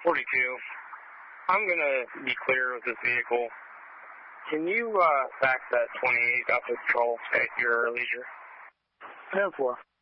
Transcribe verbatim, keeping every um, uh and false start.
forty-two. I'm going to be clear with this vehicle. Can you uh, fax that twenty-eight out to patrol at your leisure? ten four.